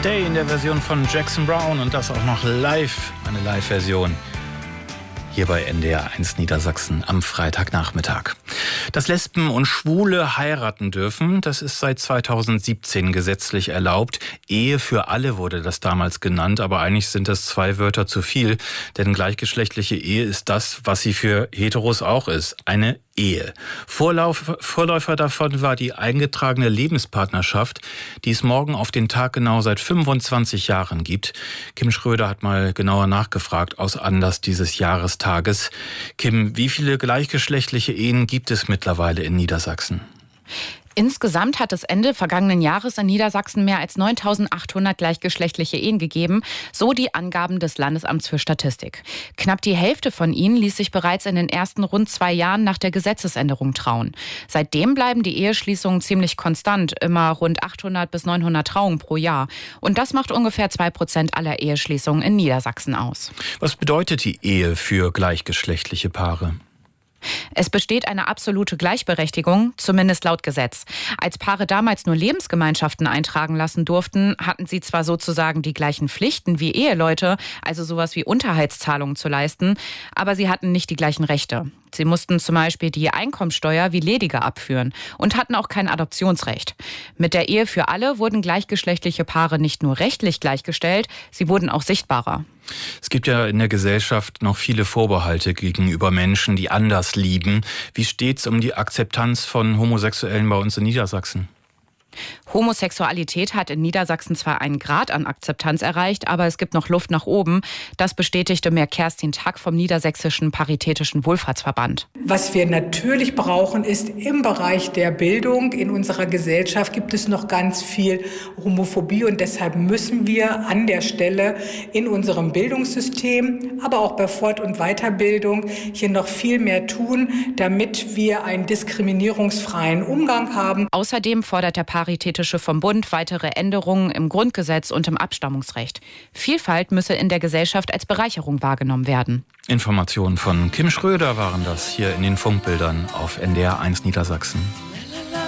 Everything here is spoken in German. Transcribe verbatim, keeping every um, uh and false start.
Day in der Version von Jackson Browne und das auch noch live, eine Live-Version. Hier bei N D R eins Niedersachsen am Freitagnachmittag. Dass Lesben und Schwule heiraten dürfen, das ist seit zweitausendsiebzehn gesetzlich erlaubt. Ehe für alle wurde das damals genannt, aber eigentlich sind das zwei Wörter zu viel. Denn gleichgeschlechtliche Ehe ist das, was sie für Heteros auch ist, eine Ehe. Vorlauf, Vorläufer davon war die eingetragene Lebenspartnerschaft, die es morgen auf den Tag genau seit fünfundzwanzig Jahren gibt. Kim Schröder hat mal genauer nachgefragt aus Anlass dieses Jahrestages. Kim, wie viele gleichgeschlechtliche Ehen gibt es mittlerweile in Niedersachsen? Insgesamt hat es Ende vergangenen Jahres in Niedersachsen mehr als neuntausendachthundert gleichgeschlechtliche Ehen gegeben, so die Angaben des Landesamts für Statistik. Knapp die Hälfte von ihnen ließ sich bereits in den ersten rund zwei Jahren nach der Gesetzesänderung trauen. Seitdem bleiben die Eheschließungen ziemlich konstant, immer rund achthundert bis neunhundert Trauungen pro Jahr. Und das macht ungefähr zwei Prozent aller Eheschließungen in Niedersachsen aus. Was bedeutet die Ehe für gleichgeschlechtliche Paare? Es besteht eine absolute Gleichberechtigung, zumindest laut Gesetz. Als Paare damals nur Lebensgemeinschaften eintragen lassen durften, hatten sie zwar sozusagen die gleichen Pflichten wie Eheleute, also sowas wie Unterhaltszahlungen zu leisten, aber sie hatten nicht die gleichen Rechte. Sie mussten zum Beispiel die Einkommensteuer wie Ledige abführen und hatten auch kein Adoptionsrecht. Mit der Ehe für alle wurden gleichgeschlechtliche Paare nicht nur rechtlich gleichgestellt, sie wurden auch sichtbarer. Es gibt ja in der Gesellschaft noch viele Vorbehalte gegenüber Menschen, die anders lieben. Wie steht's um die Akzeptanz von Homosexuellen bei uns in Niedersachsen? Homosexualität hat in Niedersachsen zwar einen Grad an Akzeptanz erreicht, aber es gibt noch Luft nach oben. Das bestätigte mir Kerstin Tack vom Niedersächsischen Paritätischen Wohlfahrtsverband. Was wir natürlich brauchen, ist im Bereich der Bildung. In unserer Gesellschaft gibt es noch ganz viel Homophobie und deshalb müssen wir an der Stelle in unserem Bildungssystem, aber auch bei Fort- und Weiterbildung hier noch viel mehr tun, damit wir einen diskriminierungsfreien Umgang haben. Außerdem fordert der Paritätische vom Bund weitere Änderungen im Grundgesetz und im Abstammungsrecht. Vielfalt müsse in der Gesellschaft als Bereicherung wahrgenommen werden. Informationen von Kim Schröder waren das hier in den Funkbildern auf N D R eins Niedersachsen.